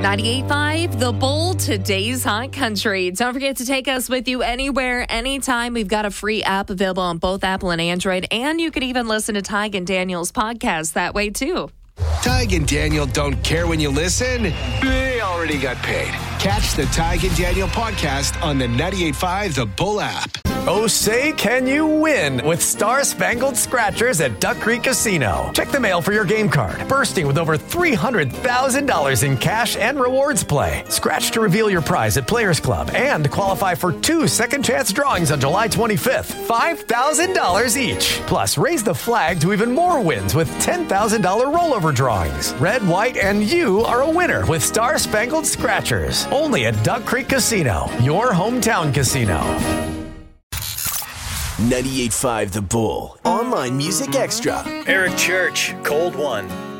98.5 The Bull, today's hot country. Don't forget to take us with you anywhere, anytime. We've got a free app available on both Apple and Android, and you can even listen to Tig and Daniel's podcast that way, too. Tig and Daniel don't care when you listen. They already got paid. Catch the Tig and Daniel podcast on the 98.5 The Bull app. Oh, say can you win with Star Spangled Scratchers at Duck Creek Casino. Check the mail for your game card, bursting with over $300,000 in cash and rewards play. Scratch to reveal your prize at Players Club and qualify for 2 second chance drawings on July 25th. $5,000 each. Plus, raise the flag to even more wins with $10,000 rollover drawings. Red, white, and you are a winner with Star Spangled Scratchers. Only at Duck Creek Casino, your hometown casino. 98.5 The Bull. Online Music Extra. Eric Church, Cold One.